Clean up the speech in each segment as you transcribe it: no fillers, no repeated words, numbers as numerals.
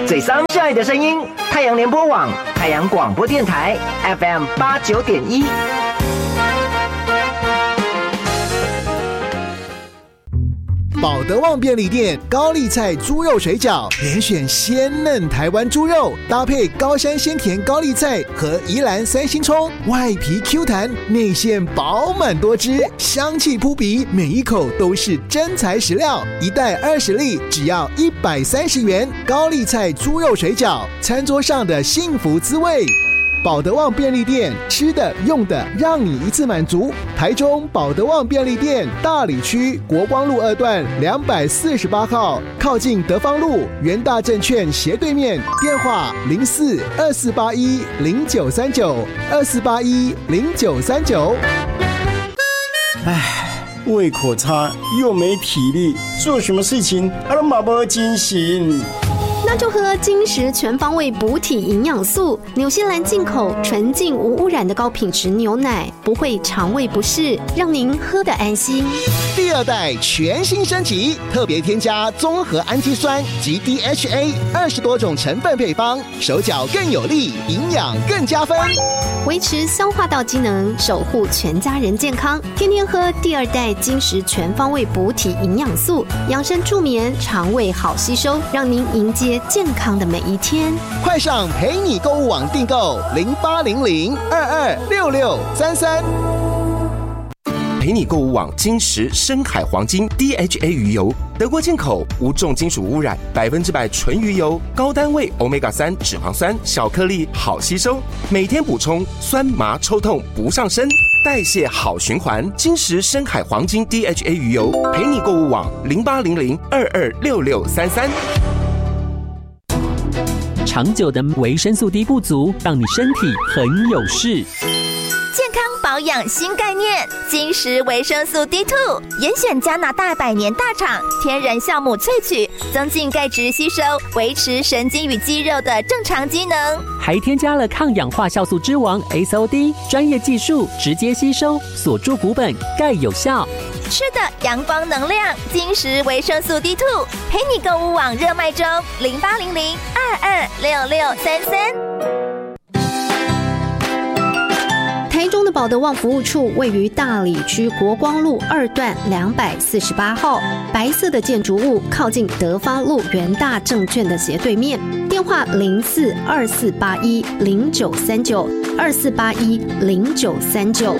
最伤下爱的声音，太阳联播网、太阳广播电台 FM89.1。 保德旺便利店高丽菜猪肉水饺，连选鲜嫩台湾猪肉，搭配高山鲜甜高丽菜和宜兰三星葱，外皮 Q 弹，内馅饱满多汁，香气扑鼻，每一口都是真材实料。一袋20粒，只要130元。高丽菜猪肉水饺，餐桌上的幸福滋味。保德旺便利店，吃的用的让你一次满足。台中保德旺便利店大里区国光路2段248号，靠近德芳路元大证券斜对面，电话04-2481-0939，2481-0939。 胃口差又没体力，做什么事情都没精神。 那就喝金石全方位补体营养素，纽西兰进口纯净无污染的高品质牛奶，不会肠胃不适，让您喝得安心。 第2代全新升级，特别添加综合氨基酸及 DHA 20多种成分配方，手脚更有力，营养更加分， 维持消化道机能，守护全家人健康。天天喝第2代金石全方位补体营养素，养生助眠，肠胃好吸收，让您迎接健康的每一天。 快上陪你购物网订购0800226633。 陪你购物网金石深海黄金 DHA 鱼油，德国进口，无重金属污染，100%纯鱼油，高单位 Omega-3 脂肪酸，小颗粒好吸收，每天补充，酸麻抽痛不上身，代谢好循环。金石深海黄金 DHA 鱼油，陪你购物网0800226633。 长久的维生素 D 不足，让你身体很有事。 健康保养新概念，金石维生素 D2， 严选加拿大100年大厂天然酵母萃取，增进钙质吸收，维持神经与肌肉的正常机能， 还添加了抗氧化酵素之王 SOD， 专业技术直接吸收，锁住骨本，钙有效。 吃的阳光能量，金石维生素 D2， 陪你购物网热卖中，0800226633。 台中的保德旺服务处位于大里区国光路2段248号，白色的建筑物靠近德芳路元大证券的斜对面，电话04-2481-0939，2481-0939。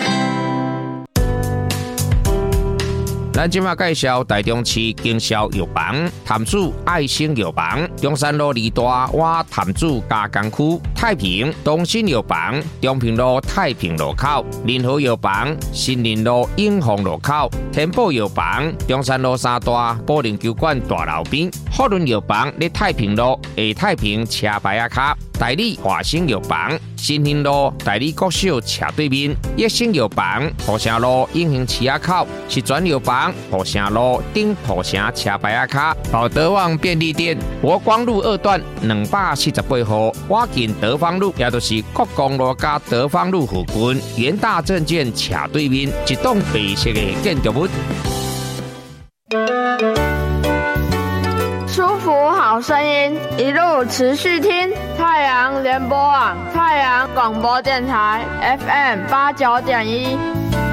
咱今麦介绍台中市经销药房潭子爱心药房，中山路2大湾潭子加工区，太平东新药房中平路太平路口，联合药房新林路永丰路口，天宝药房中山路3大保龄球馆大楼边，福伦药房在太平路下太平车牌仔卡，代理华兴药房新兴路代理国小斜对面，益生药房土城路永兴市仔口，是转药房土城路顶土城车牌仔卡，保德旺便利店国光路2段248号，我近德芳路，也就是国光路加德芳路附近，元大证券斜对面一栋白色的建筑物。 舒服好声音，一路持续听太阳联播网、太阳广播电台 FM89.1。